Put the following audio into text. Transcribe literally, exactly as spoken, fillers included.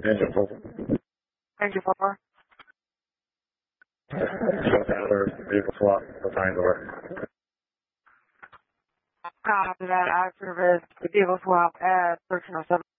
Engine full. Engine four. Tyler, vehicle swap, behind door. Copy that. I service the vehicle swap at thirteen oh seven.